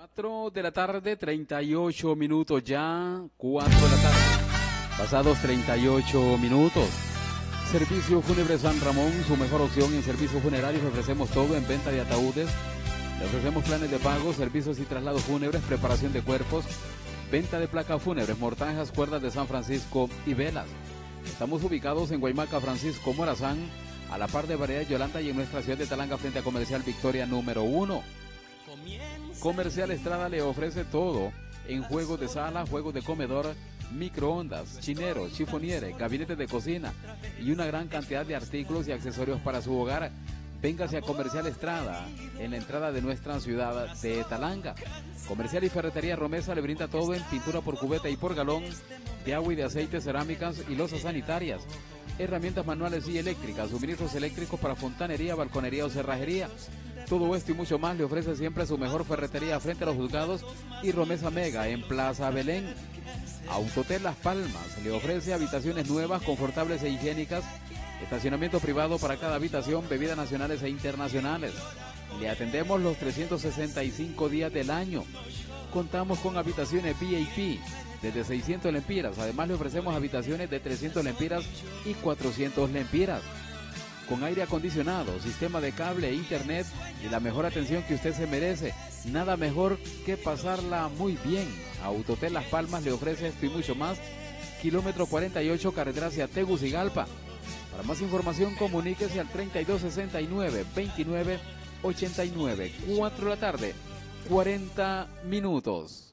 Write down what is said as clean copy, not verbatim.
4 de la tarde, 38 minutos ya, 4 de la tarde, pasados 38 minutos. Servicio Fúnebre San Ramón, su mejor opción en servicios funerarios. Ofrecemos todo en venta de ataúdes, le ofrecemos planes de pago, servicios y traslados fúnebres, preparación de cuerpos, venta de placas fúnebres, mortajas, cuerdas de San Francisco y velas. Estamos ubicados en Guaymaca, Francisco Morazán, a la par de Variedad Yolanda y en nuestra ciudad de Talanga, frente a Comercial Victoria número 1. Comercial Estrada le ofrece todo en juegos de sala, juegos de comedor, microondas, chineros, chifonieres, gabinetes de cocina y una gran cantidad de artículos y accesorios para su hogar. Véngase a Comercial Estrada, en la entrada de nuestra ciudad de Talanga. Comercial y Ferretería Romesa le brinda todo en pintura por cubeta y por galón, de agua y de aceite, cerámicas y losas sanitarias, herramientas manuales y eléctricas, suministros eléctricos para fontanería, balconería o cerrajería. Todo esto y mucho más le ofrece siempre su mejor ferretería frente a los juzgados y Romesa Mega en Plaza Belén. Autotel Las Palmas le ofrece habitaciones nuevas, confortables e higiénicas, estacionamiento privado para cada habitación, bebidas nacionales e internacionales. Le atendemos los 365 días del año. Contamos con habitaciones VIP desde 600 lempiras. Además le ofrecemos habitaciones de 300 lempiras y 400 lempiras. Con aire acondicionado, sistema de cable, internet y la mejor atención que usted se merece. Nada mejor que pasarla muy bien. Autotel Las Palmas le ofrece esto y mucho más. Kilómetro 48, carretera hacia Tegucigalpa. Para más información, comuníquese al 3269-2989. 4 de la tarde, 40 minutos.